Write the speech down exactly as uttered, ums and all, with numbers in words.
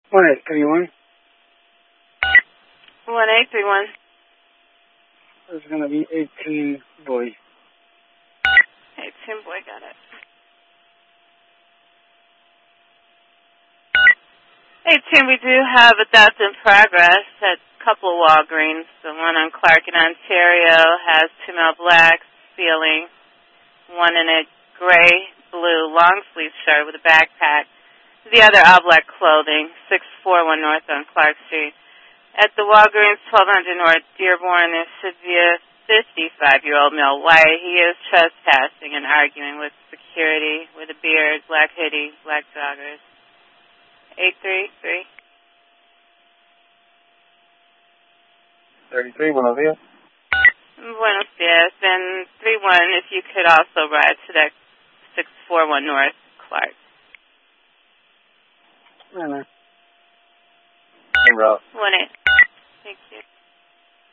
one eight three one. one eight three one. It's going to be eighteen boy. eighteen boy, got it. eighteen, we do have a death in progress at a couple of Walgreens. The one on Clark in Ontario has two male blacks feeling, one in a gray-blue long-sleeve shirt with a backpack. The other all black clothing, six forty-one North on Clark Street. At the Walgreens, twelve hundred North Dearborn, there should be a fifty-five-year-old male white. He is trespassing and arguing with security with a beard, black hoodie, black joggers. eight three three. thirty-three, buenos días. Buenos dias. And three one, if you could also ride to that six forty-one North Clark. Hey, man. Hey, Ralph. one eight.